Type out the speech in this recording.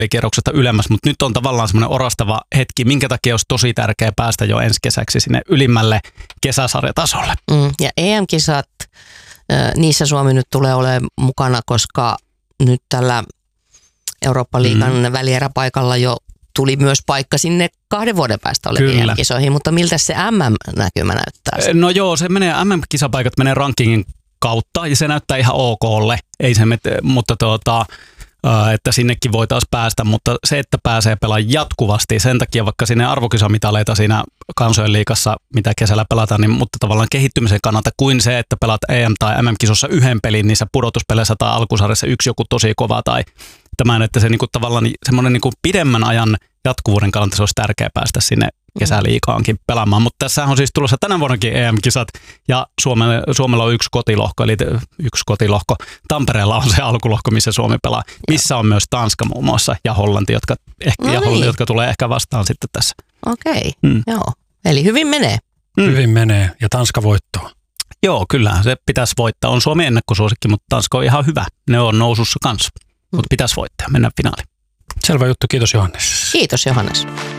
finaalikerroksesta ylemmäs, mutta nyt on tavallaan semmoinen orastava hetki, minkä takia olisi tosi tärkeää päästä jo ensi kesäksi sinne ylimmälle kesäsarjatasolle. Ja EM-kisat, niissä Suomi nyt tulee olemaan mukana, koska nyt tällä Eurooppa-liigan välieräpaikalla jo tuli myös paikka sinne 2 vuoden päästä oleviin EM-kisoihin, mutta miltä se MM-näkymä näyttää? No joo, se menee, MM-kisapaikat menee rankingin kautta ja se näyttää ihan okolle, ei se, mutta että sinnekin voitaisiin päästä, mutta se, että pääsee pelaamaan jatkuvasti, sen takia vaikka sinne arvokisamitaleita siinä kansojen liigassa, mitä kesällä pelataan, niin, mutta tavallaan kehittymisen kannalta kuin se, että pelaat EM- tai MM-kisossa yhden pelin niissä pudotuspeleissä tai alkusarjassa yksi joku tosi kova tai tämän, että se niinku tavallaan semmoinen niinku pidemmän ajan jatkuvuuden kannalta se olisi tärkeää päästä sinne kesäliigaankin pelaamaan, mutta tässä on siis tulossa tänä vuonnakin EM-kisat ja Suomella on yksi kotilohko, eli yksi kotilohko. Tampereella on se alkulohko, missä Suomi pelaa, missä on myös Tanska muun muassa ja Hollanti, jotka tulee ehkä vastaan sitten tässä. Okei, joo. Eli hyvin menee. Hyvin menee ja Tanska voittoa. Joo, kyllä se pitäisi voittaa. On Suomi ennakkosuosikki, mutta Tanska on ihan hyvä. Ne on nousussa kanssa, mutta pitäisi voittaa, mennä finaaliin. Selvä juttu, kiitos Johannes. Kiitos Johannes.